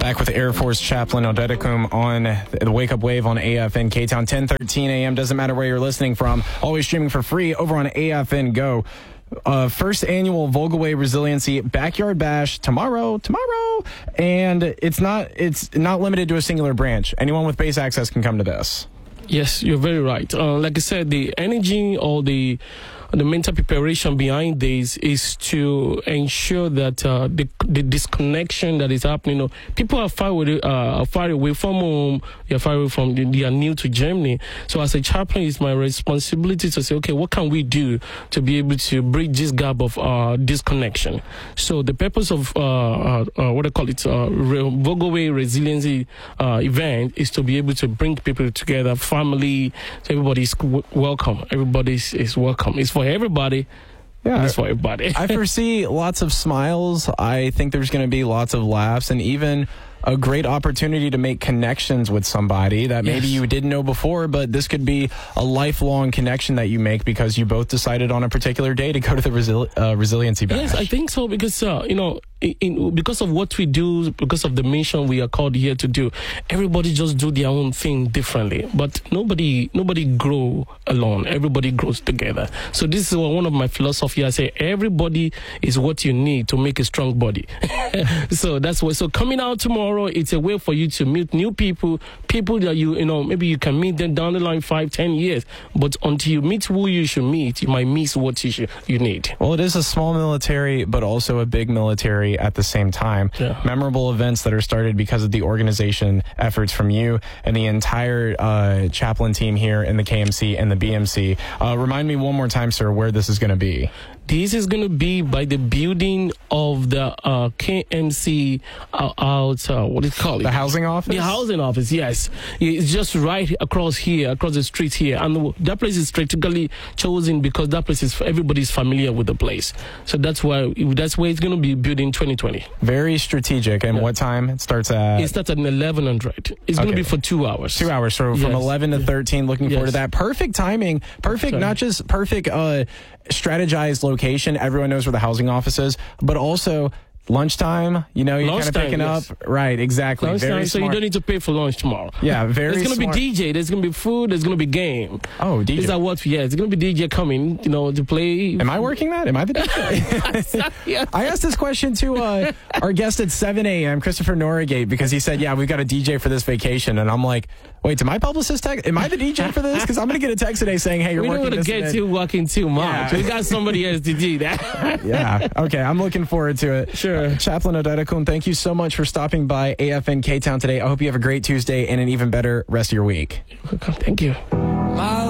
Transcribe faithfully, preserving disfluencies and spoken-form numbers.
Back with Air Force Chaplain Odedekum on the Wake Up Wave on A F N K-Town, ten thirteen a.m. Doesn't matter where you're listening from. Always streaming for free over on A F N Go. Uh, first annual Volgaway Resiliency Backyard Bash tomorrow, tomorrow. And it's not, it's not limited to a singular branch. Anyone with base access can come to this. Yes, you're very right. Uh, like I said, the energy or the the mental preparation behind this is to ensure that uh, the, the disconnection that is happening. You know, people are far away, uh, far away from home. They're far away from. They are new to Germany. So as a chaplain, it's my responsibility to say, okay, what can we do to be able to bridge this gap of uh, disconnection? So the purpose of uh, uh, uh, what I call it, uh, Volgaway Resiliency uh, event is to be able to bring people together, family. So everybody is w- welcome. Everybody is, is welcome. It's for everybody. Yeah, it's for everybody. I foresee lots of smiles. I think there's going to be lots of laughs and even a great opportunity to make connections with somebody that maybe yes. you didn't know before, but this could be a lifelong connection that you make because you both decided on a particular day to go to the resil- uh, resiliency bash. Yes, I think so because, uh, you know, in, in, because of what we do, because of the mission we are called here to do, everybody just do their own thing differently. But nobody nobody grow alone. Everybody grows together. So this is one of my philosophy. I say everybody is what you need to make a strong body. So that's what. So coming out tomorrow, it's a way for you to meet new people, people that you, you know, maybe you can meet them down the line five, ten years. But until you meet who you should meet, you might miss what you should, you need. Well, it is a small military, but also a big military at the same time. Yeah. Memorable events that are started because of the organization efforts from you and the entire uh, chaplain team here in the K M C and the B M C. Uh, remind me one more time, sir, where this is going to be. This is going to be by the building of the uh, K M C uh, out, uh, what do you call it? The housing office? The housing office, yes. It's just right across here, across the street here. And that place is strategically chosen because that place is, everybody's familiar with the place. So that's why, that's where it's going to be built in twenty twenty. Very strategic. And yeah. what time? It starts at? It starts at eleven hundred. It's okay. going to be for two hours. Two hours. So yes. from eleven to thirteen, looking yes. forward to that. Perfect timing. Perfect, Sorry. not just perfect uh, strategized location. Everyone knows where the housing office is, but also lunchtime, you know, you're kind of picking yes. up. Right, exactly. Lunchtime, very so smart. you don't need to pay for lunch tomorrow. Yeah, very There's going to be smart. D J, there's going to be food, there's going to be game. Oh, D J. Is that what? Yeah, it's going to be D J coming, you know, to play. Am I working that? Am I the D J? yeah. I asked this question to uh, our guest at seven a.m., Christopher Norrigate, because he said, yeah, we've got a D J for this vacation. And I'm like, wait, did my publicist text? Am I the D J for this? Because I'm going to get a text today saying, hey, you're we working this. We don't want to get too walking too much. Yeah. We got somebody else to do that. yeah. Okay, I'm looking forward to it. Sure. Uh, Chaplain Odedekum, thank you so much for stopping by A F N K-Town today. I hope you have a great Tuesday and an even better rest of your week. Thank you.